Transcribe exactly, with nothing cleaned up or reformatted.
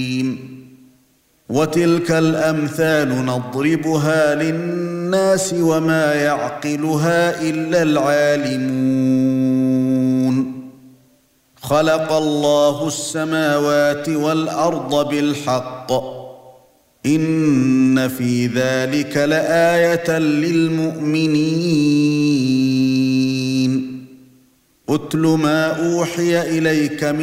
وتلك الأمثال نضربها للناس وما يعقلها إلا العالمون. خلق الله السماوات والأرض بالحق إن في ذلك لآية للمؤمنين. اتل ما أوحي إليك من